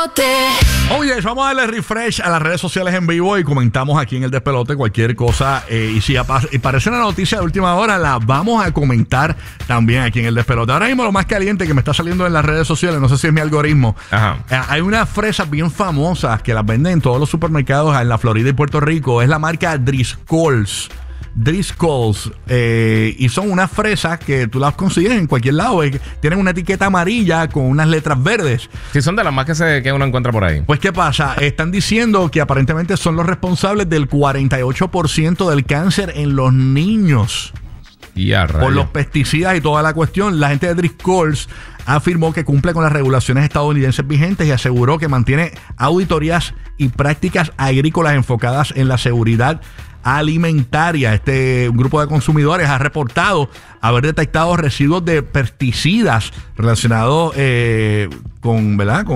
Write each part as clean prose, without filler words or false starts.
Oye, vamos a darle refresh a las redes sociales en vivo y comentamos aquí en el Despelote cualquier cosa. Y si parece una noticia de última hora, la vamos a comentar también aquí en el Despelote. Ahora mismo lo más caliente que me está saliendo en las redes sociales, no sé si es mi algoritmo. Hay unas fresas bien famosas que las venden en todos los supermercados en la Florida y Puerto Rico. Es la marca Driscoll's. Y son unas fresas que tú las consigues en cualquier lado. Tienen una etiqueta amarilla con unas letras verdes. Sí, son de las más que uno encuentra por ahí. Pues, ¿qué pasa? Están diciendo que aparentemente son los responsables del 48% del cáncer en los niños. Por los pesticidas y toda la cuestión. La gente de Driscoll's afirmó que cumple con las regulaciones estadounidenses vigentes y aseguró que mantiene auditorías y prácticas agrícolas enfocadas en la seguridad alimentaria. Un grupo de consumidores ha reportado haber detectado residuos de pesticidas relacionados con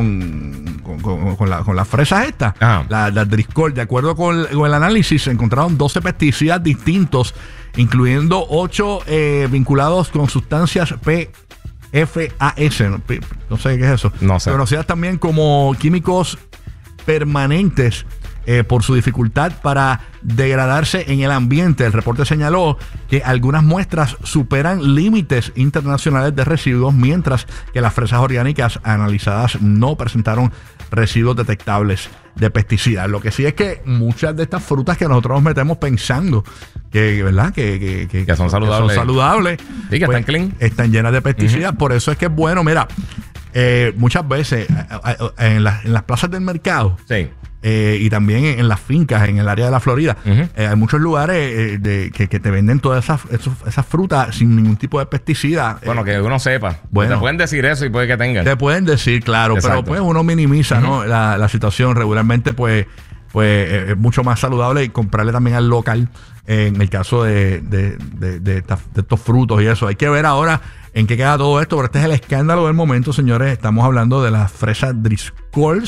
las fresas estas, la Driscoll. De acuerdo con el análisis, se encontraron 12 pesticidas distintos, incluyendo 8 vinculados con sustancias PFAS. No sé qué es eso. No sé. Conocidas también como químicos permanentes por su dificultad para degradarse en el ambiente. El reporte señaló que algunas muestras superan límites internacionales de residuos, mientras que las fresas orgánicas analizadas no presentaron residuos detectables de pesticidas. Lo que sí es que muchas de estas frutas que nosotros nos metemos pensando que son saludables, y que están clean, están llenas de pesticidas. Por eso es que es bueno, mira, muchas veces en las plazas del mercado, y también en las fincas en el área de la Florida, hay muchos lugares que te venden todas esas frutas sin ningún tipo de pesticida. Bueno, que uno sepa. Te pueden decir eso y puede que tengan. Te pueden decir, claro. Exacto. Pero pues uno minimiza, ¿no? la situación. Regularmente pues es mucho más saludable y comprarle también al local en el caso de estos frutos y eso. Hay que ver ahora en qué queda todo esto, pero este es el escándalo del momento, señores. Estamos hablando de las fresas Driscoll's.